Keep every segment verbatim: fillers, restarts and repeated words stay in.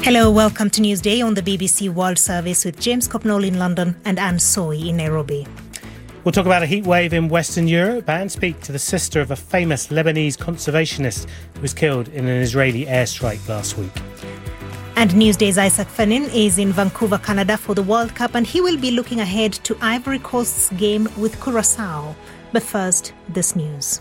Hello, welcome to Newsday on the B B C World Service with James Copnall in London and Anne Soy in Nairobi. We'll talk about a heatwave in Western Europe and speak to the sister of a famous Lebanese conservationist who was killed in an Israeli airstrike last week. And Newsday's Isaac Fanin is in Vancouver, Canada for the World Cup, and he will be looking ahead to Ivory Coast's game with Curaçao. But first, this news.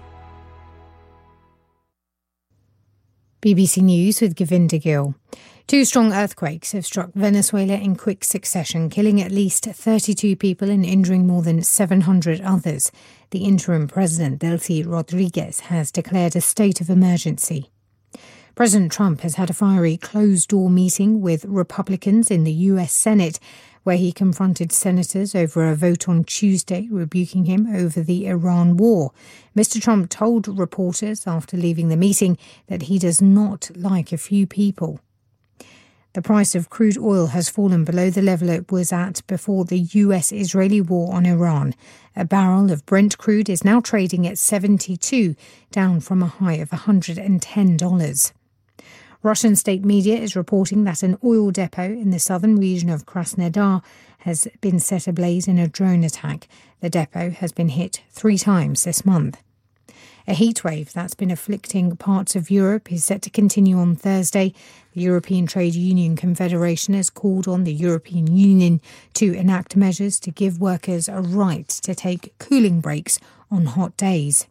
B B C News with Govinda Gill. Two strong earthquakes have struck Venezuela in quick succession, killing at least thirty-two people and injuring more than seven hundred others. The interim president, Delcy Rodriguez, has declared a state of emergency. President Trump has had a fiery closed-door meeting with Republicans in the U S Senate, where he confronted senators over a vote on Tuesday, rebuking him over the Iran war. Mister Trump told reporters after leaving the meeting that he does not like a few people. The price of crude oil has fallen below the level it was at before the U S-Israeli war on Iran. A barrel of Brent crude is now trading at seventy-two dollars, down from a high of one hundred ten dollars. Russian state media is reporting that an oil depot in the southern region of Krasnodar has been set ablaze in a drone attack. The depot has been hit three times this month. A heatwave that's been afflicting parts of Europe is set to continue on Thursday. The European Trade Union Confederation has called on the European Union to enact measures to give workers a right to take cooling breaks on hot days.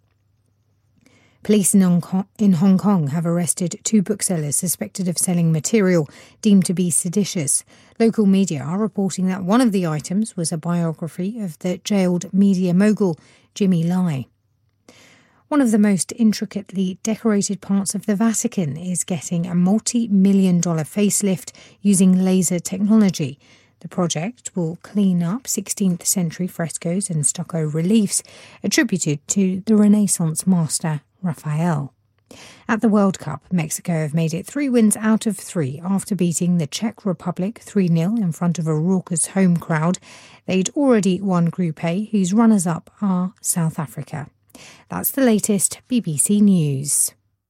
Police in Hong Kong, in Hong Kong have arrested two booksellers suspected of selling material deemed to be seditious. Local media are reporting that one of the items was a biography of the jailed media mogul Jimmy Lai. One of the most intricately decorated parts of the Vatican is getting a multi-million dollar facelift using laser technology. The project will clean up sixteenth century frescoes and stucco reliefs attributed to the Renaissance master Raphael. At the World Cup, Mexico have made it three wins out of three after beating the Czech Republic three nil in front of a raucous home crowd. They'd already won Group A, whose runners-up are South Africa. That's the latest B B C News.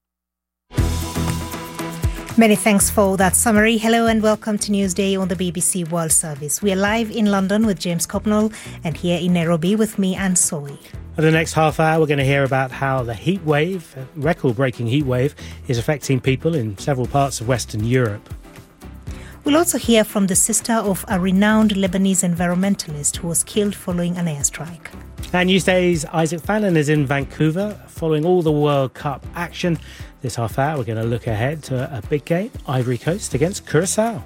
Many thanks for that summary. Hello and welcome to Newsday on the B B C World Service. We are live in London with James Copnall and here in Nairobi with me, Anne Soy. For the next half hour, we're going to hear about how the heat wave, a record-breaking heat wave, is affecting people in several parts of Western Europe. We'll also hear from the sister of a renowned Lebanese environmentalist who was killed following an airstrike. And Newsday's Isaac Fanin is in Vancouver, following all the World Cup action. This half hour, we're going to look ahead to a big game, Ivory Coast against Curaçao.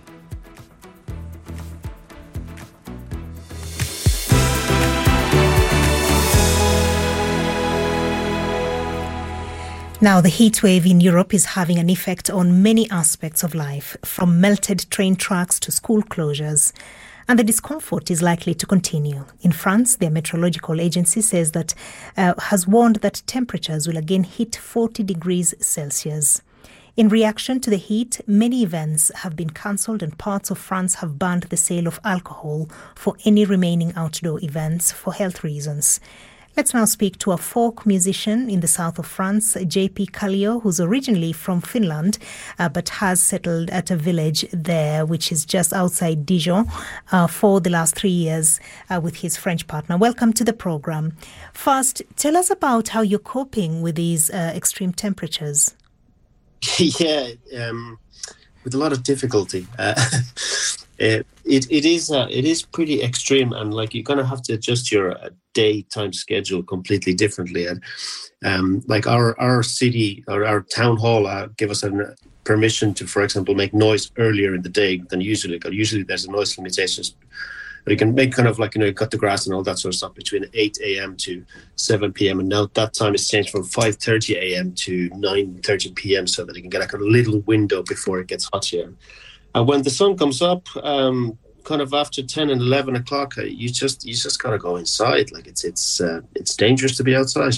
Now, the heat wave in Europe is having an effect on many aspects of life, from melted train tracks to school closures. And the discomfort is likely to continue. In France, their meteorological agency says that uh, has warned that temperatures will again hit forty degrees Celsius. In reaction to the heat, many events have been cancelled and parts of France have banned the sale of alcohol for any remaining outdoor events for health reasons. Let's now speak to a folk musician in the south of France, J P Kallio, who's originally from Finland, uh, but has settled at a village there, which is just outside Dijon, uh, for the last three years uh, with his French partner. Welcome to the program. First, tell us about how you're coping with these uh, extreme temperatures. Yeah, um, with a lot of difficulty. Uh, it, it it is uh, it is pretty extreme, and like you're gonna have to adjust your uh, daytime schedule completely differently. And um, like our our city or our town hall uh, give us a permission to, for example, make noise earlier in the day than usually. Because usually there's a noise limitations. You can make kind of like, you know, cut the grass and all that sort of stuff between eight a.m. to seven p.m. And now that time is changed from five thirty a.m. to nine thirty p.m. so that you can get like a little window before it gets hot here. And when the sun comes up, um, kind of after ten and eleven o'clock, you just you just gotta go inside. Like it's it's uh, it's dangerous to be outside.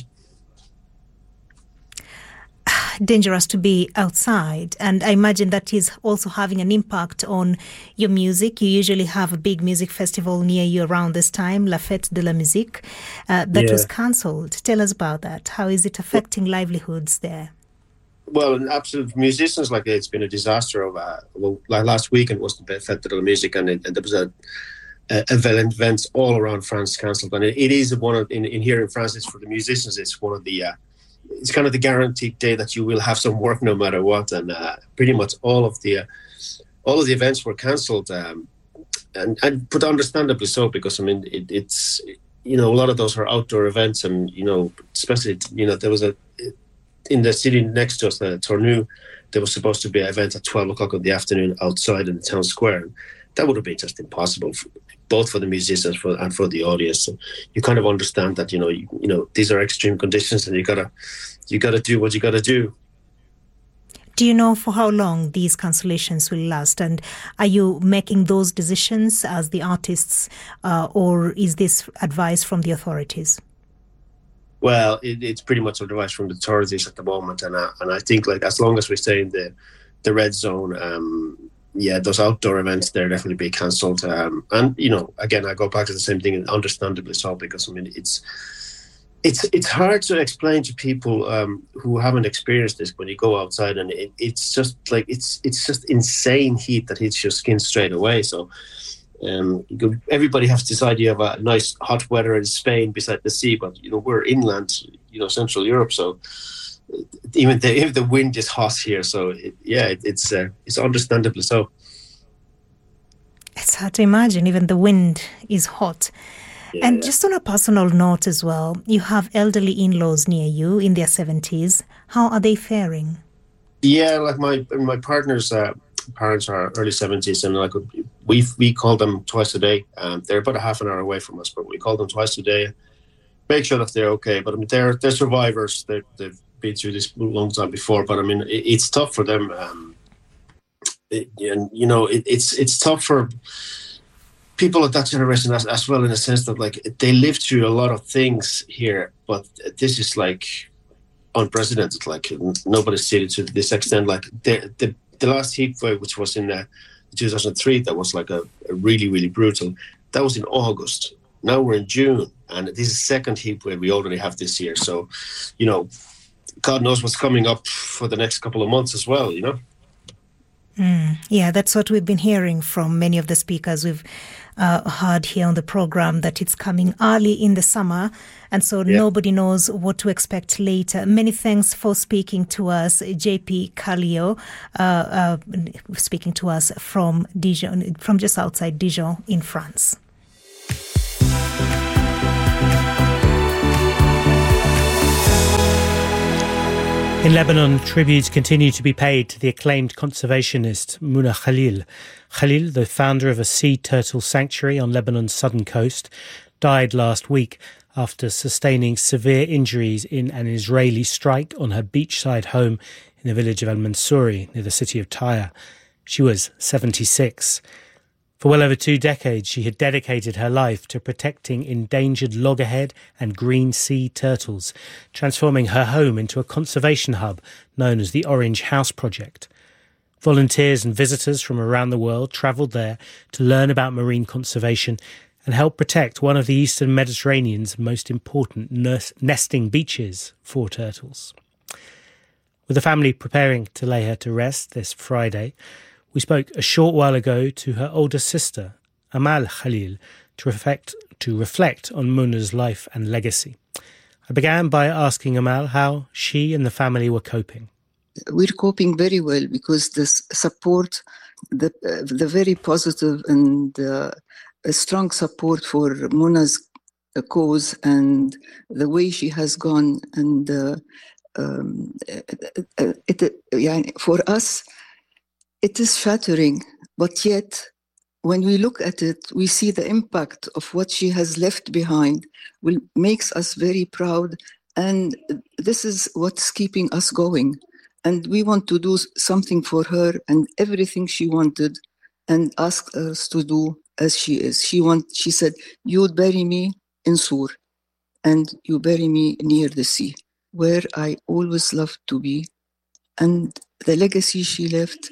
Dangerous to be outside, and I imagine that is also having an impact on your music. You usually have a big music festival near you around this time, La Fête de la Musique, uh, that yeah. was cancelled. Tell us about that. How is it affecting livelihoods there? well, an absolute musicians, like it's been a disaster of, uh, well, like last weekend was the Fête de la Musique, and, it, and there was a, a events all around France cancelled. And it, it is one of, in, in here in France, it's for the musicians, it's one of the, uh, it's kind of the guaranteed day that you will have some work no matter what. And uh, pretty much all of the, uh, all of the events were cancelled. Um, and, and, but understandably so, because I mean, it, it's, you know, a lot of those are outdoor events, and, you know, especially, you know, there was a, in the city next to us, the Tournus, there was supposed to be an event at twelve o'clock in the afternoon outside in the town square. That would have been just impossible, for, both for the musicians for, and for the audience. So you kind of understand that, you know, you, you know, these are extreme conditions, and you gotta, you gotta do what you gotta do. Do you know for how long these cancellations will last? And are you making those decisions as the artists, uh, or is this advice from the authorities? Well, it, it's pretty much advice from the authorities at the moment, and I, and I think like as long as we stay in the the red zone, um, yeah, those outdoor events they're definitely be cancelled. Um, and you know, again, I go back to the same thing, and understandably so, because I mean, it's it's it's hard to explain to people um, who haven't experienced this when you go outside, and it, it's just like it's it's just insane heat that hits your skin straight away. So. Um, everybody has this idea of a nice hot weather in Spain beside the sea, but you know we're inland, you know, Central Europe, so even the if the wind is hot here, so it, yeah, it, it's uh, it's understandably so. It's hard to imagine, even the wind is hot. Yeah. And just on a personal note as well, you have elderly in-laws near you in their seventies. How are they faring? Yeah, like my my partner's uh, parents are early seventies, and like we we call them twice a day. Um, they're about a half an hour away from us, but we call them twice a day, make sure that they're okay. But I mean, they're they're survivors. They they've been through this a long time before. But I mean, it, it's tough for them, um, it, and you know, it, it's it's tough for people of that generation as, as well, in the sense that like they lived through a lot of things here, but this is like unprecedented. Like nobody's seen it to this extent. Like the the, the last heat wave, which was in uh, two thousand three, that was like a, a really really brutal. That was in August. Now we're in June, and this is the second heat wave we already have this year. So, you know, God knows what's coming up for the next couple of months as well. You know. Mm, yeah, that's what we've been hearing from many of the speakers we've uh, heard here on the program, that it's coming early in the summer, and so yeah. nobody knows what to expect later. Many thanks for speaking to us, J P Kallio, uh, uh, speaking to us from Dijon, from just outside Dijon in France. In Lebanon, tributes continue to be paid to the acclaimed conservationist Muna Khalil. Khalil, the founder of a sea turtle sanctuary on Lebanon's southern coast, died last week after sustaining severe injuries in an Israeli strike on her beachside home in the village of Al-Mansouri near the city of Tyre. She was seventy-six. For well over two decades, she had dedicated her life to protecting endangered loggerhead and green sea turtles, transforming her home into a conservation hub known as the Orange House Project. Volunteers and visitors from around the world travelled there to learn about marine conservation and help protect one of the Eastern Mediterranean's most important nesting beaches for turtles. With the family preparing to lay her to rest this Friday, we spoke a short while ago to her older sister, Amal Khalil, to reflect, to reflect on Muna's life and legacy. I began by asking Amal how she and the family were coping. We're coping very well because the support, the uh, the very positive and uh, a strong support for Muna's uh, cause and the way she has gone, and uh, um, it, it, yeah, for us, it is shattering, but yet when we look at it, we see the impact of what she has left behind, will makes us very proud, and this is what's keeping us going. And we want to do something for her and everything she wanted and asked us to do as she is. She want, she said, you would bury me in Sur and you bury me near the sea, where I always loved to be. And the legacy she left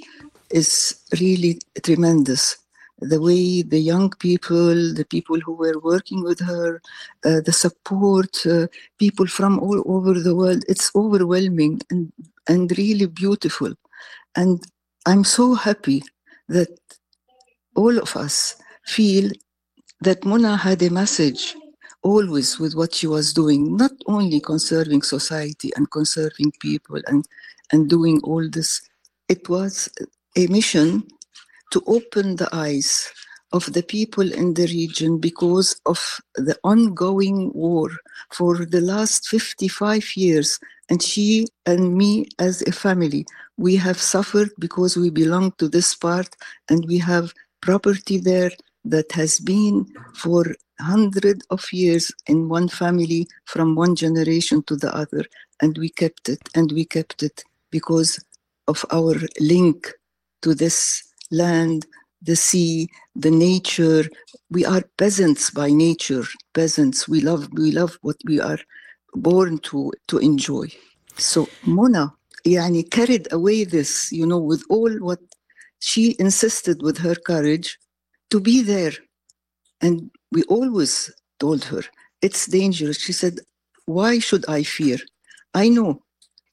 is really tremendous. The way the young people, the people who were working with her, uh, the support, uh, people from all over the world, it's overwhelming. And and really beautiful. And I'm so happy that all of us feel that Muna had a message always with what she was doing, not only conserving society and conserving people and, and doing all this. It was a mission to open the eyes of the people in the region because of the ongoing war for the last fifty-five years. And she and me as a family, we have suffered because we belong to this part and we have property there that has been for hundreds of years in one family from one generation to the other. And we kept it and we kept it because of our link to this land, the sea, the nature. We are peasants by nature, peasants. We love, we love what we are born to, to enjoy. So Muna, yani, carried away this, you know, with all what she insisted with her courage to be there. And we always told her, it's dangerous. She said, why should I fear? I know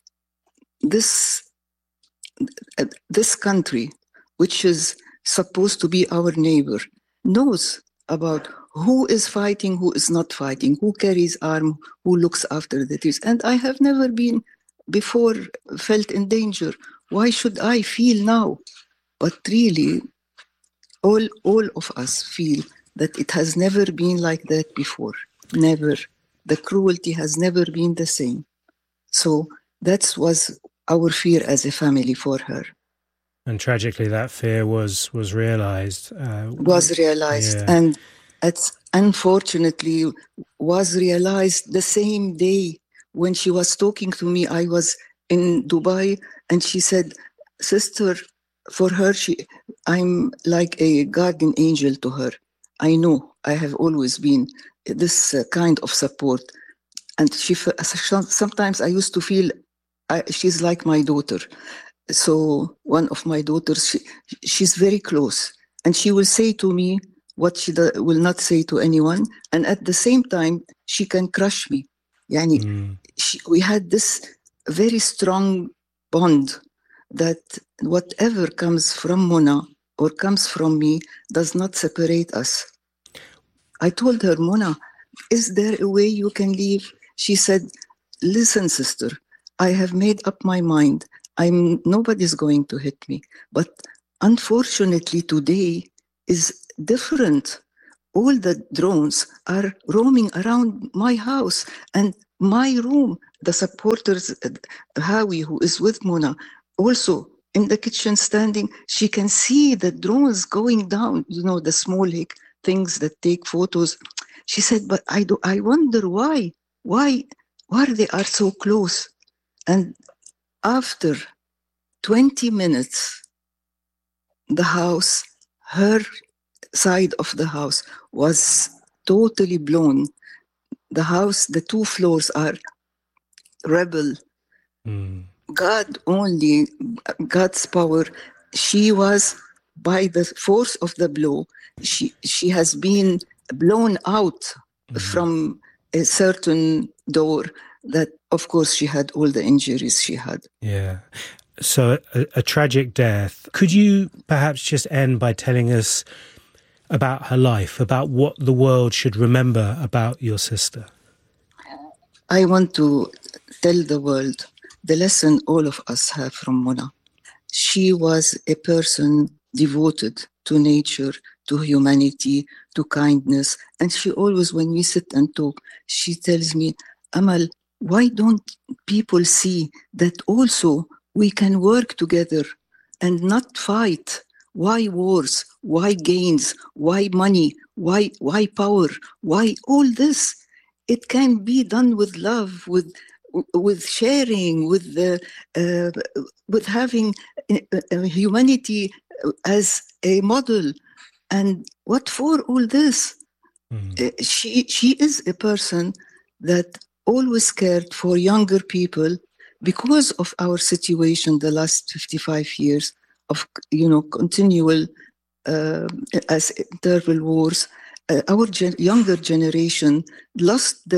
this, uh, this country, which is supposed to be our neighbor, knows about who is fighting, who is not fighting, who carries arm, who looks after the trees. And I have never been before felt in danger. Why should I feel now? But really, all, all of us feel that it has never been like that before. Never. The cruelty has never been the same. So that was our fear as a family for her. And tragically, that fear was was realized. Uh, was realized, yeah. And it's unfortunately was realized the same day when she was talking to me. I was in Dubai, and she said, "Sister, for her, she, I'm like a guardian angel to her. I know I have always been this uh, kind of support." And she sometimes I used to feel I, she's like my daughter. So one of my daughters, she, she's very close, and she will say to me what she do, will not say to anyone. And at the same time, she can crush me. Yani, mm. she, we had this very strong bond that whatever comes from Muna or comes from me does not separate us. I told her, Muna, is there a way you can leave? She said, listen, sister, I have made up my mind. I'm nobody's going to hit me. But unfortunately, today is different. All the drones are roaming around my house and my room. The supporters, Hawi, who is with Muna, also in the kitchen standing, she can see the drones going down, you know, the small like, things that take photos. She said, but I do. I wonder why, why, why they are so close. And after twenty minutes, the house, her side of the house was totally blown. The house, the two floors are rebel. Mm. God only, God's power. She was, by the force of the blow, she, she has been blown out mm. from a certain door that, of course, she had all the injuries she had. Yeah. So a, a tragic death. Could you perhaps just end by telling us about her life, about what the world should remember about your sister? I want to tell the world the lesson all of us have from Muna. She was a person devoted to nature, to humanity, to kindness. And she always, when we sit and talk, she tells me, Amal, why don't people see that also we can work together and not fight? Why wars? Why gains? Why money? Why, why power? Why all this? It can be done with love, with with sharing, with the, uh, with having uh, humanity as a model. And what for all this? Mm. Uh, she she is a person that always cared for younger people because of our situation the last fifty-five years of, you know, continual uh, as interval wars. Uh, our gen- younger generation lost their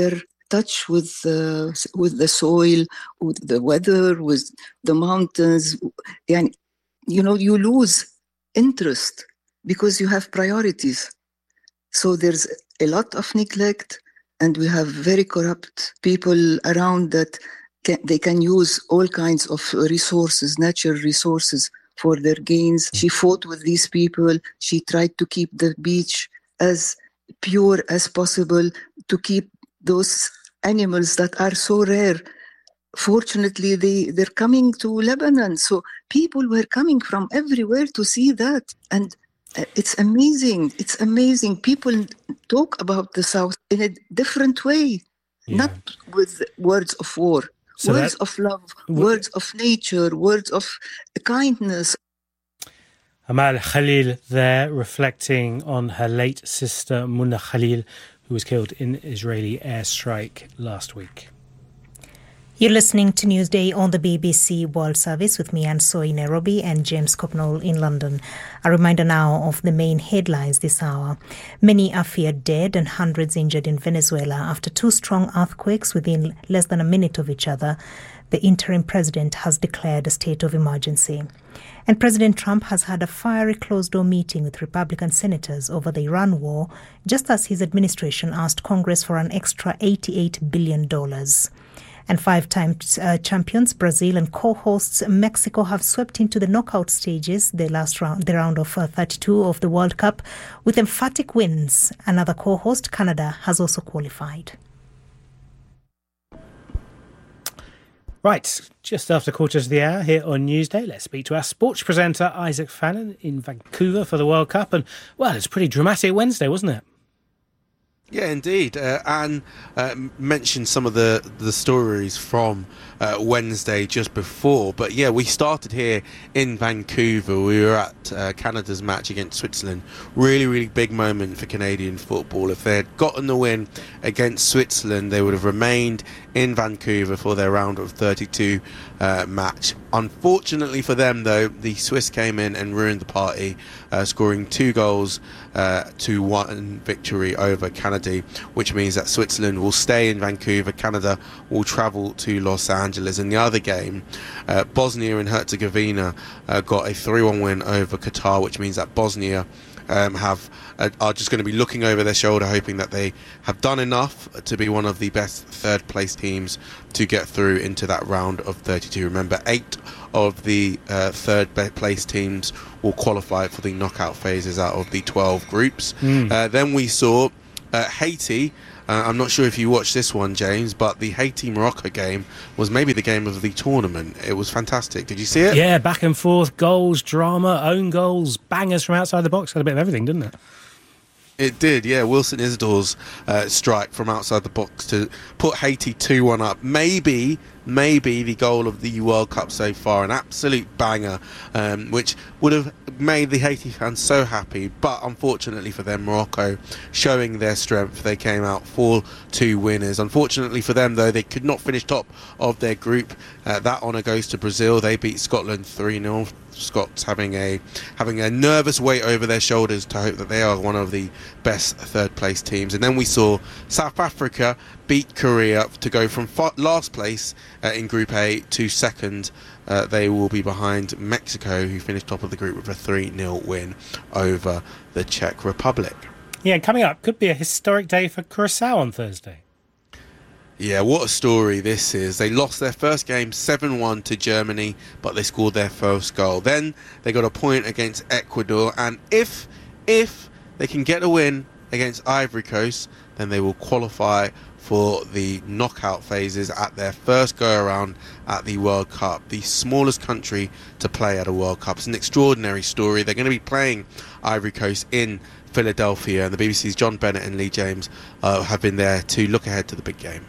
touch with uh, with the soil, with the weather, with the mountains. And, you know, you lose interest because you have priorities. So there's a lot of neglect, and we have very corrupt people around that can, they can use all kinds of resources, natural resources, for their gains. She fought with these people. She tried to keep the beach as pure as possible, to keep those animals that are so rare. Fortunately, they, they're coming to Lebanon. So people were coming from everywhere to see that. And it's amazing. It's amazing. People talk about the South in a different way, yeah. Not with words of war. So words that, of love, w- words of nature, words of kindness. Amal Khalil there, reflecting on her late sister Muna Khalil, who was killed in an Israeli airstrike last week. You're listening to Newsday on the B B C World Service with me, Anne Soy in Nairobi, and James Copnall in London. A reminder now of the main headlines this hour. Many are feared dead and hundreds injured in Venezuela after two strong earthquakes within less than a minute of each other. The interim president has declared a state of emergency. And President Trump has had a fiery closed-door meeting with Republican senators over the Iran war, just as his administration asked Congress for an extra eighty-eight billion dollars. And five-time uh, champions Brazil and co-hosts Mexico have swept into the knockout stages, the last round, the round of uh, thirty-two of the World Cup, with emphatic wins. Another co-host, Canada, has also qualified. Right, just after quarter to the hour here on Newsday, let's speak to our sports presenter Isaac Fannin in Vancouver for the World Cup. And, well, it's a pretty dramatic Wednesday, wasn't it? Yeah, indeed. Uh, Anne uh, mentioned some of the, the stories from uh, Wednesday just before. But yeah, we started here in Vancouver. We were at uh, Canada's match against Switzerland. Really, really big moment for Canadian football. If they had gotten the win against Switzerland, they would have remained in Vancouver for their round of thirty-two uh, match. Unfortunately for them, though, the Swiss came in and ruined the party, uh, scoring two goals uh, to one victory over Canada, which means that Switzerland will stay in Vancouver. Canada will travel to Los Angeles. In the other game, uh, Bosnia and Herzegovina uh, got a three one win over Qatar, which means that Bosnia Um, have uh, are just going to be looking over their shoulder, hoping that they have done enough to be one of the best third place teams to get through into that round of thirty-two. Remember, eight of the uh, third place teams will qualify for the knockout phases out of the twelve groups. Mm. Uh, then we saw uh, Haiti. Uh, I'm not sure if you watched this one, James, but the Haiti-Morocco game was maybe the game of the tournament. It was fantastic. Did you see it? Yeah, back and forth, goals, drama, own goals, bangers from outside the box. Had a bit of everything, didn't it? It did, yeah. Wilson Isidore's uh, strike from outside the box to put Haiti two one up. Maybe, maybe the goal of the World Cup so far, an absolute banger, um, which would have made the Haiti fans so happy. But unfortunately for them, Morocco showing their strength, they came out four two winners. Unfortunately for them, though, they could not finish top of their group. Uh, that honour goes to Brazil. They beat Scotland three nil. Scots having a having a nervous weight over their shoulders to hope that they are one of the best third place teams. And then we saw South Africa beat Korea to go from fa- last place uh, in Group A to second. Uh, they will be behind Mexico, who finished top of the group with a three nil win over the Czech Republic. Yeah, coming up could be a historic day for Curaçao on Thursday. Yeah, what a story this is. They lost their first game seven one to Germany, but they scored their first goal. Then they got a point against Ecuador, and if if they can get a win against Ivory Coast, then they will qualify for the knockout phases at their first go-around at the World Cup. The smallest country to play at a World Cup. It's an extraordinary story. They're going to be playing Ivory Coast in Philadelphia, and the B B C's John Bennett and Lee James uh, have been there to look ahead to the big game.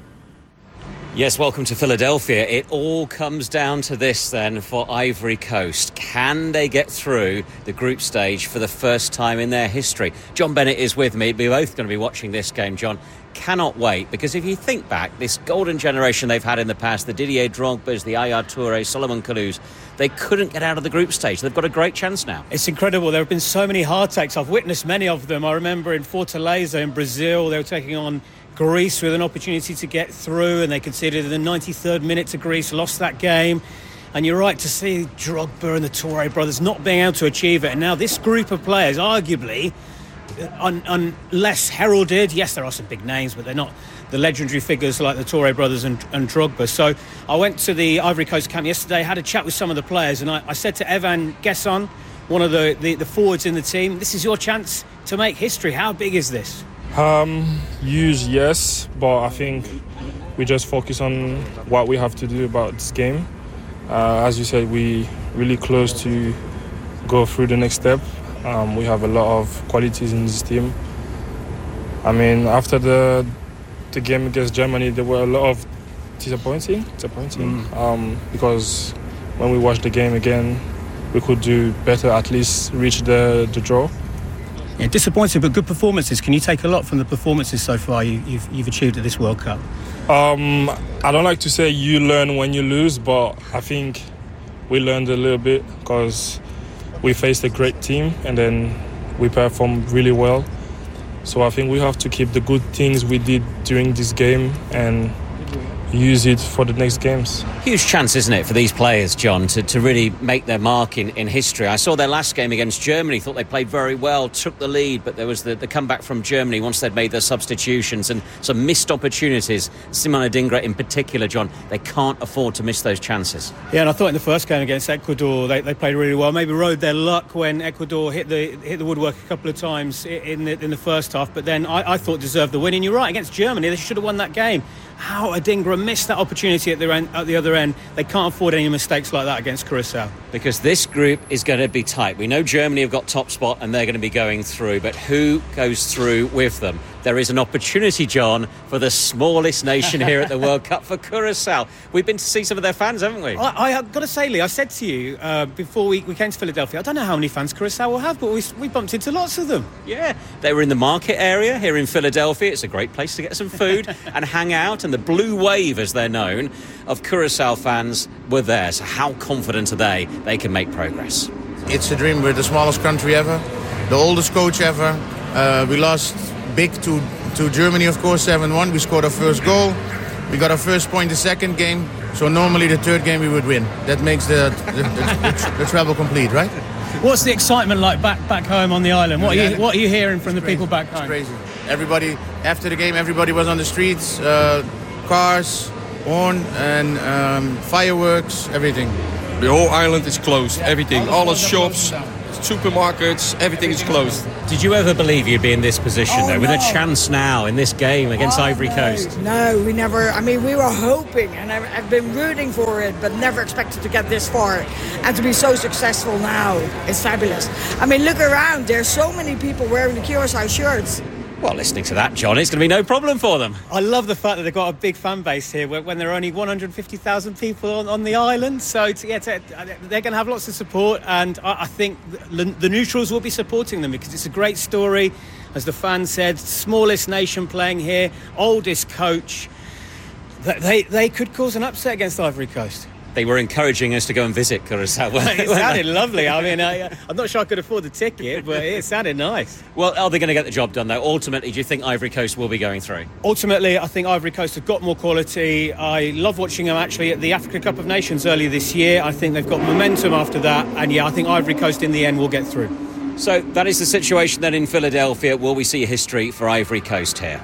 Yes, welcome to Philadelphia. It all comes down to this then for Ivory Coast. Can they get through the group stage for the first time in their history? John Bennett is with me. We're both going to be watching this game, John. Cannot wait, because if you think back, this golden generation they've had in the past, the Didier Drogbas, the Yaya Toure, Solomon Kalous, they couldn't get out of the group stage. They've got a great chance now. It's incredible. There have been so many heartaches. I've witnessed many of them. I remember in Fortaleza in Brazil, they were taking on Greece with an opportunity to get through, and they conceded in the ninety-third minute to Greece, lost that game. And you're right to see Drogba and the Touré brothers not being able to achieve it. And now this group of players, arguably, un- unless heralded, yes, there are some big names, but they're not the legendary figures like the Touré brothers and, and Drogba. So I went to the Ivory Coast camp yesterday, had a chat with some of the players, and I, I said to Evan Guesson, one of the, the, the forwards in the team, this is your chance to make history. How big is this? Um, use, yes, but I think we just focus on what we have to do about this game. Uh, as you said, we really close to go through the next step. Um, we have a lot of qualities in this team. I mean, after the the game against Germany, there were a lot of disappointing, disappointing mm. um, because when we watched the game again, we could do better, at least reach the, the draw. Yeah, disappointing, but good performances. Can you take a lot from the performances so far you, you've, you've achieved at this World Cup? Um, I don't like to say you learn when you lose, but I think we learned a little bit because we faced a great team and then we performed really well. So I think we have to keep the good things we did during this game and use it for the next games. Huge chance, isn't it, for these players, John, to, to really make their mark in, in history. I saw their last game against Germany, thought they played very well, took the lead, but there was the, the comeback from Germany once they'd made their substitutions and some missed opportunities. Simon Adingra in particular, John, they can't afford to miss those chances. Yeah, and I thought in the first game against Ecuador, they, they played really well. Maybe rode their luck when Ecuador hit the hit the woodwork a couple of times in the, in the first half, but then I, I thought deserved the win. And you're right, against Germany, they should have won that game. How Adingra missed that opportunity at the, end, at the other end. They can't afford any mistakes like that against Curacao. Because this group is going to be tight. We know Germany have got top spot and they're going to be going through, but who goes through with them? There is an opportunity, John, for the smallest nation here at the World Cup, for Curacao. We've been to see some of their fans, haven't we? I, I've got to say, Lee, I said to you uh, before we, we came to Philadelphia, I don't know how many fans Curacao will have, but we, we bumped into lots of them. Yeah, they were in the market area here in Philadelphia. It's a great place to get some food and hang out, and the Blue Wave, as they're known, of Curacao fans were there. So how confident are they they can make progress? It's a dream. We're the smallest country ever, the oldest coach ever. Uh, we lost big to, to Germany, of course, seven one. We scored our first goal. We got our first point the second game. So normally the third game we would win. That makes the, the, the, the, the travel complete, right? What's the excitement like back back home on the island? What are you, what are you hearing from the people back home? It's crazy. Everybody, after the game, everybody was on the streets, uh, cars, horn and um, fireworks, everything. The whole island is closed, everything. All the shops, supermarkets, everything is closed. Did you ever believe you'd be in this position, oh, though, with no. a chance now in this game against oh, Ivory no. Coast? No, we never, I mean, we were hoping, and I've, I've been rooting for it, but never expected to get this far. And to be so successful now, it's fabulous. I mean, look around, there's so many people wearing the Curacao shirts. Well, listening to that, John, it's going to be no problem for them. I love the fact that they've got a big fan base here when there are only one hundred fifty thousand people on, on the island. So to, yeah, to, they're going to have lots of support, and I, I think the, the neutrals will be supporting them because it's a great story. As the fan said, smallest nation playing here, oldest coach. They, they could cause an upset against Ivory Coast. They were encouraging us to go and visit Curacao. It sounded lovely. I mean, I, I'm not sure I could afford the ticket, but it sounded nice. Well, are they going to get the job done, though? Ultimately, do you think Ivory Coast will be going through? Ultimately, I think Ivory Coast have got more quality. I love watching them, actually, at the Africa Cup of Nations earlier this year. I think they've got momentum after that. And, yeah, I think Ivory Coast, in the end, will get through. So that is the situation then in Philadelphia. Will we see a history for Ivory Coast here?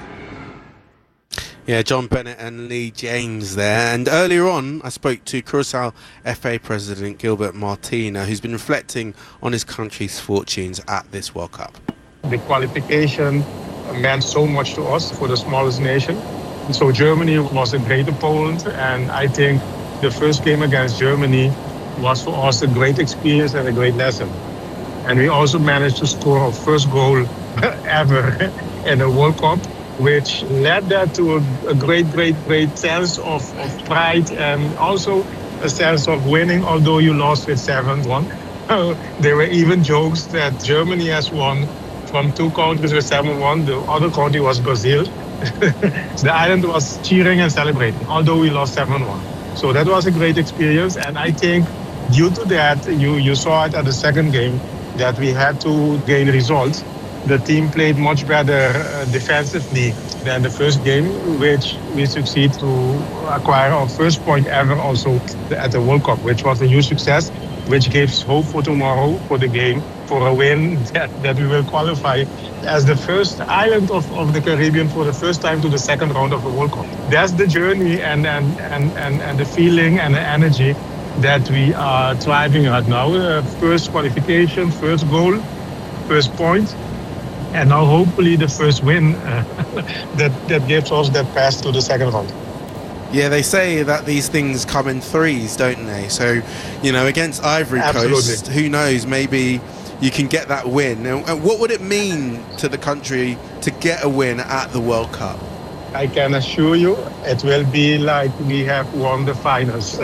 Yeah, John Bennett and Lee James there. And earlier on, I spoke to Curacao F A President Gilbert Martina, who's been reflecting on his country's fortunes at this World Cup. The qualification meant so much to us for the smallest nation. And so Germany was a great opponent, and I think the first game against Germany was for us a great experience and a great lesson. And we also managed to score our first goal ever in a World Cup, which led that to a, a great, great, great sense of, of pride and also a sense of winning, although you lost with seven one. There were even jokes that Germany has won from two countries with seven one. The other country was Brazil. The island was cheering and celebrating, although we lost seven one. So that was a great experience, and I think due to that, you, you saw it at the second game, that we had to gain results. the team played much better uh, defensively than the first game, which we succeed to acquire our first point ever also at the World Cup, which was a huge success, which gives hope for tomorrow, for the game, for a win that, that we will qualify as the first island of, of the Caribbean for the first time to the second round of the World Cup. That's the journey and, and, and, and, and the feeling and the energy that we are thriving at now. Uh, first qualification, first goal, first point, and now hopefully the first win uh, that, that gives us that pass to the second round. Yeah, they say that these things come in threes, don't they? So, you know, against Ivory Absolutely. Coast, who knows, maybe you can get that win. And what would it mean to the country to get a win at the World Cup? I can assure you it will be like we have won the finals.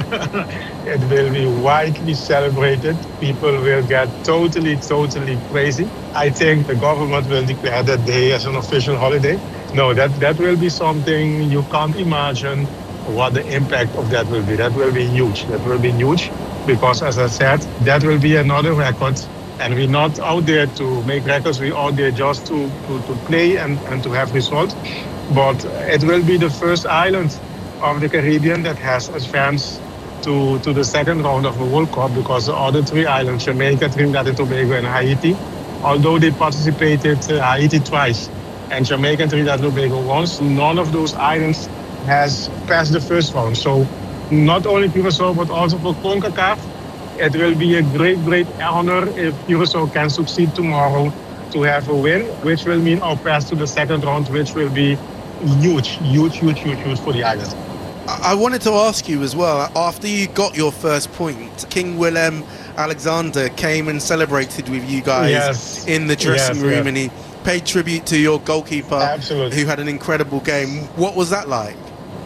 It will be widely celebrated. People will get totally, totally crazy. I think the government will declare that day as an official holiday. No, that, that will be something you can't imagine what the impact of that will be. That will be huge. That will be huge because, as I said, that will be another record. And we're not out there to make records. We're out there just to, to, to play and, and to have results. But it will be the first island of the Caribbean that has advanced to, to the second round of the World Cup, because the other three islands, Jamaica, Trinidad and Tobago and Haiti, although they participated uh, Haiti twice and Jamaica and Trinidad and Tobago once, none of those islands has passed the first round. So not only Curaçao, but also for CONCACAF, it will be a great, great honor if Curaçao can succeed tomorrow to have a win, which will mean our pass to the second round, which will be huge, huge, huge, huge, huge for the islands. I wanted to ask you as well, after you got your first point, King Willem Alexander came and celebrated with you guys yes. in the dressing yes, room yes. and he paid tribute to your goalkeeper Absolutely. who had an incredible game. What was that like?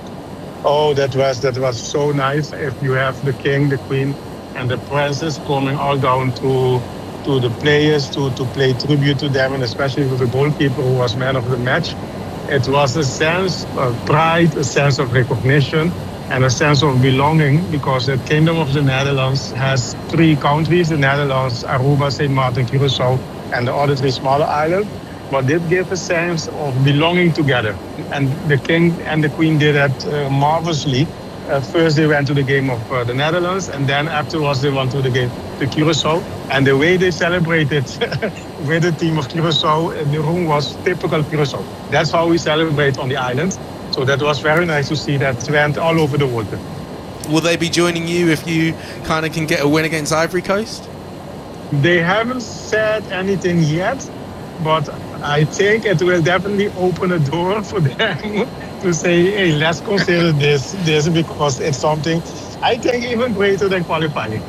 Oh, that was that was so nice. If you have the king, the queen and the princess coming all down to to the players to, to pay tribute to them, and especially with the goalkeeper who was man of the match. It was a sense of pride, a sense of recognition, and a sense of belonging, because the Kingdom of the Netherlands has three countries, the Netherlands, Aruba, Saint Martin, Curaçao, and the other three smaller islands. But it gave a sense of belonging together. And the King and the Queen did that uh, marvelously. Uh, first they went to the game of uh, the Netherlands, and then afterwards they went to the game to Curaçao. And the way they celebrated with the team of Curaçao in the room was typical Curaçao. That's how we celebrate on the island. So that was very nice to see. That went all over the world. Will they be joining you if you kind of can get a win against Ivory Coast? They haven't said anything yet, but I think it will definitely open a door for them to say, hey, let's consider this, this because it's something, I think, even greater than qualifying.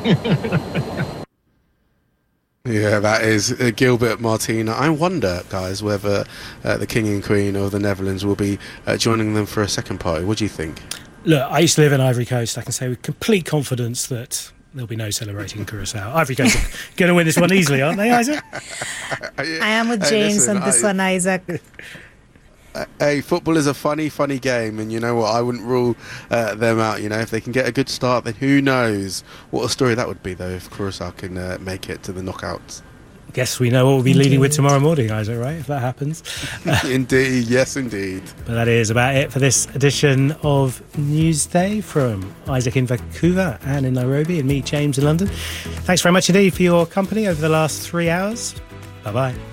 Yeah, that is uh, Gilbert Martina. I wonder, guys, whether uh, the King and Queen of the Netherlands will be uh, joining them for a second party. What do you think? Look, I used to live in Ivory Coast. I can say with complete confidence that there'll be no celebrating in Curaçao. Ivory Coast are going to win this one easily, aren't they, Isaac? I am with James listen, on this I, one, Isaac. Uh, hey, football is a funny, funny game, and you know what? I wouldn't rule uh, them out. You know, if they can get a good start, then who knows what a story that would be, though, if Curaçao can uh, make it to the knockouts. Guess we know what we'll be indeed. leading with tomorrow morning, Isaac, right? If that happens. Indeed, yes, indeed. But that is about it for this edition of Newsday from Isaac in Vancouver and in Nairobi, and me, James, in London. Thanks very much indeed for your company over the last three hours. Bye-bye.